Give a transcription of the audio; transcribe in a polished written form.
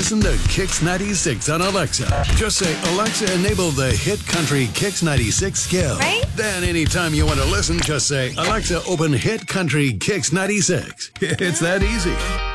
listen to Kix 96 on Alexa. Just say, Alexa, enable the hit country Kix 96 skill. Right? Then anytime you want to listen, just say, Alexa, open hit country Kix 96. It's that easy.